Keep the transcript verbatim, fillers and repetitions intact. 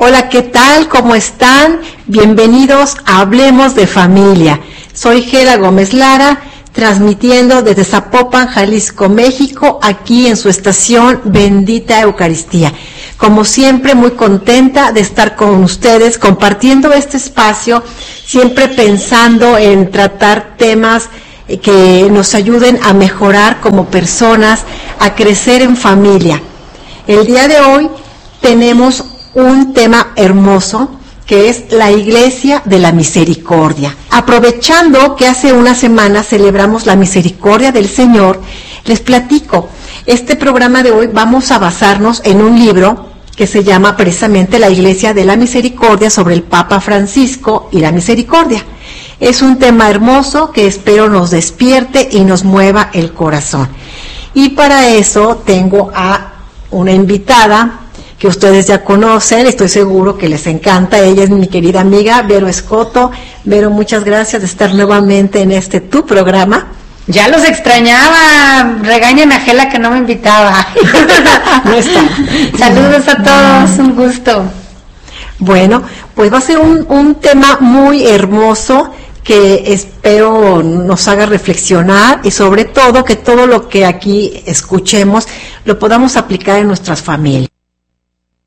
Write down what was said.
Hola, ¿qué tal? ¿Cómo están? Bienvenidos a Hablemos de Familia. Soy Gela Gómez Lara, transmitiendo desde Zapopan, Jalisco, México, aquí en su estación Bendita Eucaristía. Como siempre, muy contenta de estar con ustedes, compartiendo este espacio, siempre pensando en tratar temas que nos ayuden a mejorar como personas, a crecer en familia. El día de hoy tenemos un tema hermoso que es la Iglesia de la Misericordia. Aprovechando que hace una semana celebramos la misericordia del Señor, les platico, este programa de hoy vamos a basarnos en un libro que se llama precisamente La Iglesia de la Misericordia, sobre el Papa Francisco y la misericordia. Es un tema hermoso que espero nos despierte y nos mueva el corazón. Y para eso tengo a una invitada que ustedes ya conocen, estoy seguro que les encanta. Ella es mi querida amiga Vero Escoto. Vero, muchas gracias de estar nuevamente en este tu programa. Ya los extrañaba, regañen a Gela que no me invitaba. No está. Saludos a todos, un gusto. Bueno, pues va a ser un, un tema muy hermoso que espero nos haga reflexionar y sobre todo que todo lo que aquí escuchemos lo podamos aplicar en nuestras familias.